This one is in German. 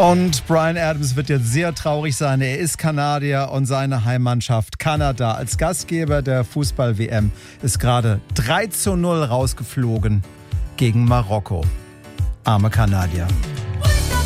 Und Bryan Adams wird jetzt sehr traurig sein. Er ist Kanadier und seine Heimmannschaft Kanada als Gastgeber der Fußball-WM ist gerade 3:0 rausgeflogen gegen Marokko. Arme Kanadier.